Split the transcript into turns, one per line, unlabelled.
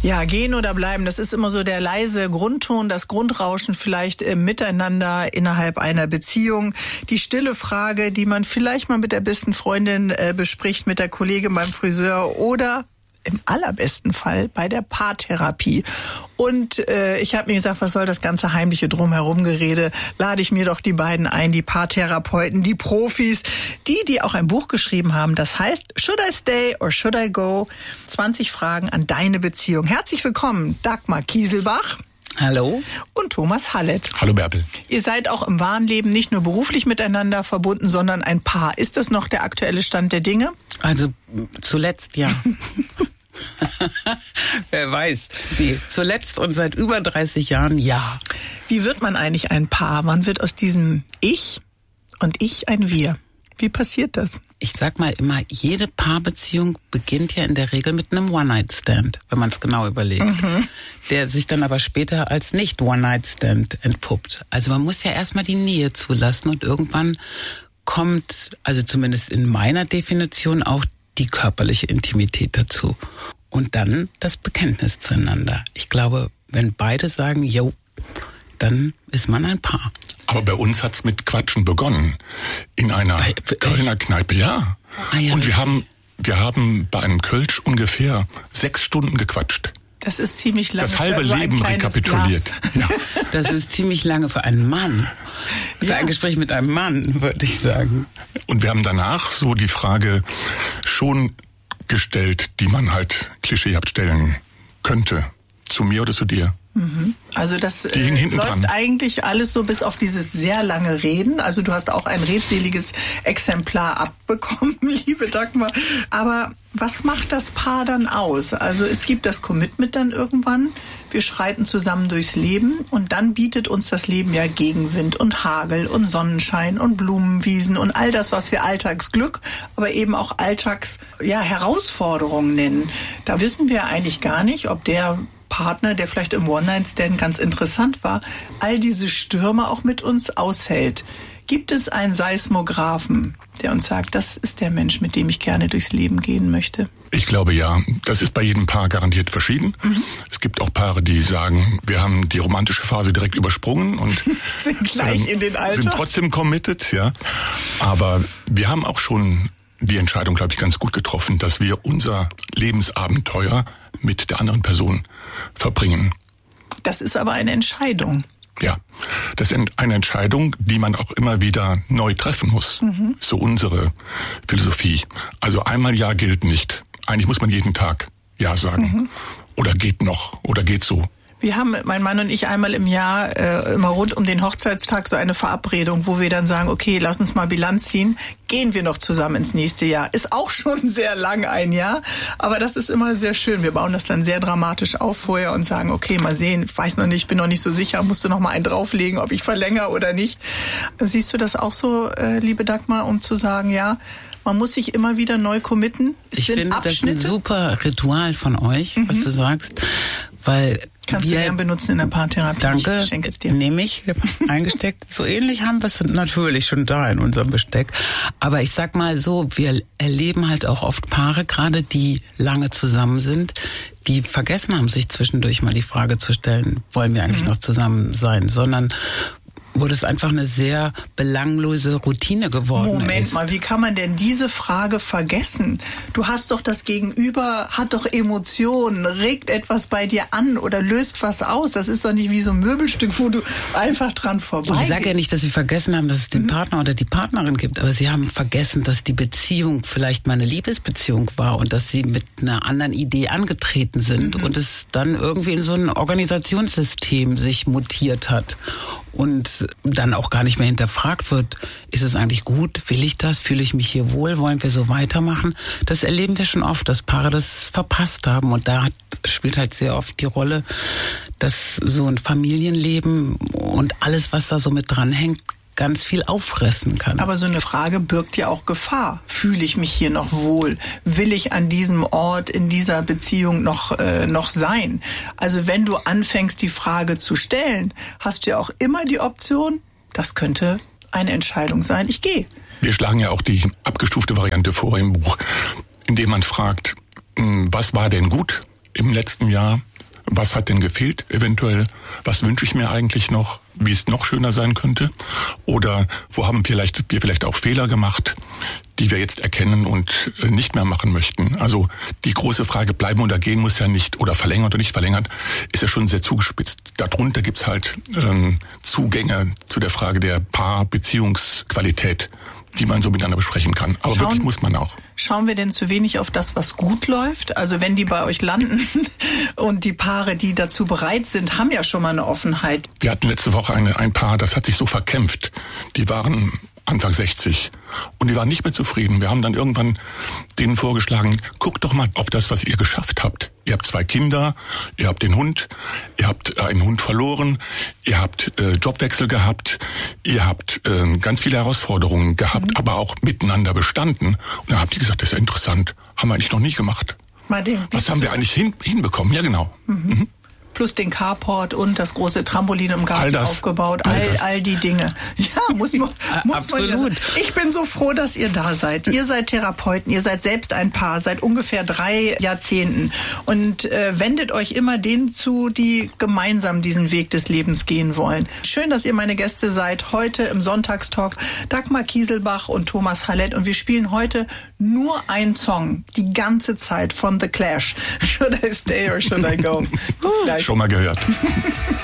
Ja, gehen oder bleiben, das ist immer so der leise Grundton, das Grundrauschen vielleicht im Miteinander innerhalb einer Beziehung. Die stille Frage, die man vielleicht mal mit der besten Freundin bespricht, mit der Kollegin beim Friseur oder im allerbesten Fall bei der Paartherapie. Und ich habe mir gesagt, was soll das ganze heimliche Drumherum-Gerede? Lade ich mir doch die beiden ein, die Paartherapeuten, die Profis, die auch ein Buch geschrieben haben. Das heißt, Should I Stay or Should I Go? 20 Fragen an deine Beziehung. Herzlich willkommen, Dagmar Kieselbach.
Hallo.
Und Thomas Hallett.
Hallo Bärbel.
Ihr seid auch im wahren Leben nicht nur beruflich miteinander verbunden, sondern ein Paar. Ist das noch der aktuelle Stand der Dinge?
Also zuletzt ja. Wer weiß. Nee, zuletzt und seit über 30 Jahren ja.
Wie wird man eigentlich ein Paar? Man wird aus diesem Ich und Ich ein Wir. Wie passiert das?
Ich sag mal immer, jede Paarbeziehung beginnt ja in der Regel mit einem One-Night-Stand, wenn man es genau überlegt. Der sich dann aber später als nicht One-Night-Stand entpuppt. Also man muss ja erstmal die Nähe zulassen und irgendwann kommt, also zumindest in meiner Definition, auch die körperliche Intimität dazu. Und dann das Bekenntnis zueinander. Ich glaube, wenn beide sagen, jo, dann ist man ein Paar.
Aber bei uns hat's mit Quatschen begonnen. In einer Kölner Kneipe, ja.
Ah, ja.
Und wir haben bei einem Kölsch ungefähr 6 Stunden gequatscht.
Das ist ziemlich lange.
Das halbe Leben rekapituliert. Ja.
Das ist ziemlich lange für einen Mann. Für ein Gespräch mit einem Mann, würde ich sagen.
Und wir haben danach so die Frage schon gestellt, die man halt klischeehaft stellen könnte. Zu mir oder zu dir?
Also das
läuft
dran. Eigentlich alles so bis auf dieses sehr lange Reden. Also du hast auch ein redseliges Exemplar abbekommen, liebe Dagmar. Aber was macht das Paar dann aus? Also es gibt das Commitment dann irgendwann. Wir schreiten zusammen durchs Leben und dann bietet uns das Leben ja Gegenwind und Hagel und Sonnenschein und Blumenwiesen und all das, was wir Alltagsglück, aber eben auch Herausforderungen nennen. Da wissen wir eigentlich gar nicht, ob der Partner, der vielleicht im One-Night-Stand ganz interessant war, all diese Stürme auch mit uns aushält. Gibt es einen Seismographen, der uns sagt, das ist der Mensch, mit dem ich gerne durchs Leben gehen möchte?
Ich glaube ja. Das ist bei jedem Paar garantiert verschieden. Es gibt auch Paare, die sagen, wir haben die romantische Phase direkt übersprungen und
sind gleich in den Alter.
Sind trotzdem committed, ja. Aber wir haben auch schon die Entscheidung, glaube ich, ganz gut getroffen, dass wir unser Lebensabenteuer mit der anderen Person verbringen.
Das ist aber eine Entscheidung.
Ja, das ist eine Entscheidung, die man auch immer wieder neu treffen muss. So unsere Philosophie. Also einmal Ja gilt nicht. Eigentlich muss man jeden Tag Ja sagen. Oder geht noch, oder geht so.
Wir haben, mein Mann und ich, einmal im Jahr immer rund um den Hochzeitstag so eine Verabredung, wo wir dann sagen, okay, lass uns mal Bilanz ziehen. Gehen wir noch zusammen ins nächste Jahr? Ist auch schon sehr lang ein Jahr, aber das ist immer sehr schön. Wir bauen das dann sehr dramatisch auf vorher und sagen, okay, mal sehen, weiß noch nicht, bin noch nicht so sicher, musst du noch mal einen drauflegen, ob ich verlängere oder nicht. Siehst du das auch so, liebe Dagmar, um zu sagen, ja, man muss sich immer wieder neu committen?
Ich finde, das ist ein super Ritual von euch, was du sagst, weil
kannst du gern benutzen in der Paartherapie.
Danke,
ich schenke es dir.
Nehme ich, eingesteckt. So ähnlich haben wir es natürlich schon da in unserem Besteck. Aber ich sag mal so, wir erleben halt auch oft Paare, gerade die lange zusammen sind, die vergessen haben, sich zwischendurch mal die Frage zu stellen, wollen wir eigentlich noch zusammen sein, sondern wo das einfach eine sehr belanglose Routine geworden ist.
Moment mal, wie kann man denn diese Frage vergessen? Du hast doch das Gegenüber, hat doch Emotionen, regt etwas bei dir an oder löst was aus. Das ist doch nicht wie so ein Möbelstück, wo du einfach dran vorbeigehst.
Ich sage ja nicht, dass sie vergessen haben, dass es den Partner oder die Partnerin gibt, aber sie haben vergessen, dass die Beziehung vielleicht mal eine Liebesbeziehung war und dass sie mit einer anderen Idee angetreten sind und es dann irgendwie in so ein Organisationssystem sich mutiert hat. Und dann auch gar nicht mehr hinterfragt wird, ist es eigentlich gut, will ich das, fühle ich mich hier wohl, wollen wir so weitermachen? Das erleben wir schon oft, dass Paare das verpasst haben. Und da spielt halt sehr oft die Rolle, dass so ein Familienleben und alles, was da so mit dranhängt, ganz viel auffressen kann.
Aber so eine Frage birgt ja auch Gefahr. Fühle ich mich hier noch wohl? Will ich an diesem Ort, in dieser Beziehung noch sein? Also wenn du anfängst, die Frage zu stellen, hast du ja auch immer die Option, das könnte eine Entscheidung sein, ich gehe.
Wir schlagen ja auch die abgestufte Variante vor im Buch, indem man fragt, was war denn gut im letzten Jahr? Was hat denn gefehlt eventuell? Was wünsche ich mir eigentlich noch? Wie es noch schöner sein könnte? Oder wo haben wir vielleicht auch Fehler gemacht, die wir jetzt erkennen und nicht mehr machen möchten? Also die große Frage, bleiben oder gehen muss ja nicht, oder verlängern oder nicht verlängern, ist ja schon sehr zugespitzt. Darunter gibt's halt Zugänge zu der Frage der Paarbeziehungsqualität, die man so miteinander besprechen kann. Aber wirklich muss man auch.
Schauen wir denn zu wenig auf das, was gut läuft? Also wenn die bei euch landen und die Paare, die dazu bereit sind, haben ja schon mal eine Offenheit.
Wir hatten letzte Woche ein Paar, das hat sich so verkämpft. Die waren Anfang 60 und die waren nicht mehr zufrieden. Wir haben dann irgendwann denen vorgeschlagen, guckt doch mal auf das, was ihr geschafft habt. Ihr habt 2 Kinder, ihr habt den Hund, ihr habt einen Hund verloren, ihr habt Jobwechsel gehabt, ihr habt ganz viele Herausforderungen gehabt, aber auch miteinander bestanden. Und dann habt ihr gesagt, das ist ja interessant, haben wir eigentlich noch nie gemacht. Was haben wir eigentlich hinbekommen? Ja, genau. Mhm.
Plus den Carport und das große Trampolin im Garten aufgebaut. All die Dinge. Ja, muss man
absolut.
Ja. Ich bin so froh, dass ihr da seid. Ihr seid Therapeuten, ihr seid selbst ein Paar, seit ungefähr 3 Jahrzehnten und wendet euch immer denen zu, die gemeinsam diesen Weg des Lebens gehen wollen. Schön, dass ihr meine Gäste seid. Heute im Sonntagstalk Dagmar Kieselbach und Thomas Hallett. Und wir spielen heute nur einen Song, die ganze Zeit von The Clash. Should I stay or should I go? Bis gleich.
Schon mal gehört.